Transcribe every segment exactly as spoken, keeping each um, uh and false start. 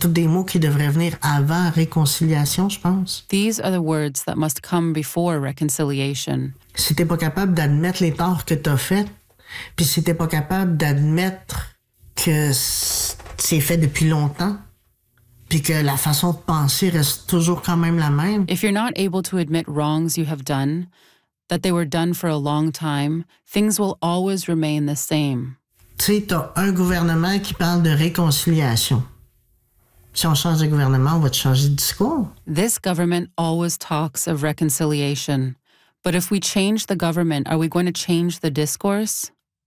tous des mots qui devraient venir avant réconciliation, je pense. These are the words that must come before reconciliation. Si t'es pas capable d'admettre les torts que t'as faits, puis si t'es pas capable d'admettre que c'est fait depuis longtemps, puis que la façon de penser reste toujours quand même la même. If you're not able to admit wrongs you have done, that they were done for a long time, things will always remain the same. Tu sais, t'as un gouvernement qui parle de réconciliation. Si on change de gouvernement, on va te changer de discours. This government always talks of reconciliation. But if we change the government, are we going to change the discourse?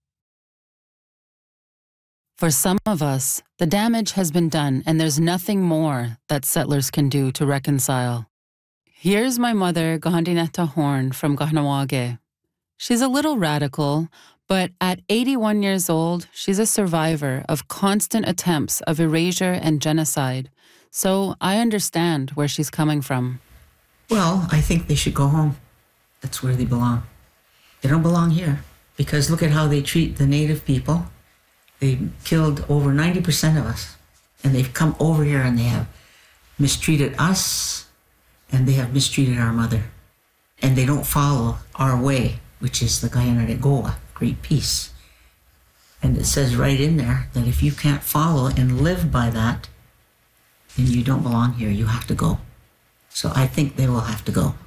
For some of us, the damage has been done and there's nothing more that settlers can do to reconcile. Here's my mother, Gahandineta Horn from Kahnawake. She's a little radical, but at eighty-one years old, she's a survivor of constant attempts of erasure and genocide. So I understand where she's coming from. Well, I think they should go home. That's where they belong. They don't belong here because look at how they treat the native people. They killed over ninety percent of us, and they've come over here and they have mistreated us, and they have mistreated our mother. And they don't follow our way, which is the Guyana de Goa, great peace. And it says right in there that if you can't follow and live by that, then you don't belong here. You have to go. So I think they will have to go.